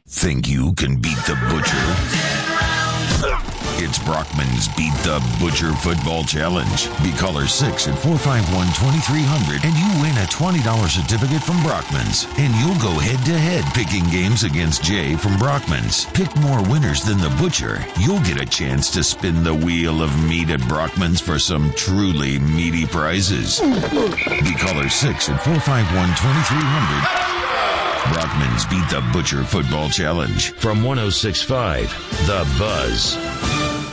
Think you can beat the Butcher? It's Brockman's Beat the Butcher Football Challenge. Be caller 6 at 451-2300 and you win a $20 certificate from Brockman's. And you'll go head-to-head picking games against Jay from Brockman's. Pick more winners than the Butcher. You'll get a chance to spin the wheel of meat at Brockman's for some truly meaty prizes. Be caller 6 at 451-2300. Brockman's Beat the Butcher Football Challenge from 106.5 The Buzz.